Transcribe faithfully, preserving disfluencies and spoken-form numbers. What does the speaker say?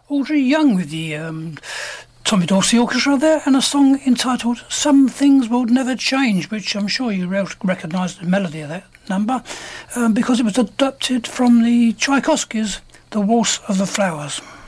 Audrey Young with the um, Tommy Dorsey Orchestra there, and a song entitled Some Things Will Never Change, which I'm sure you recognise the melody of that number, um, because it was adapted from the Tchaikovsky's The Waltz of the Flowers.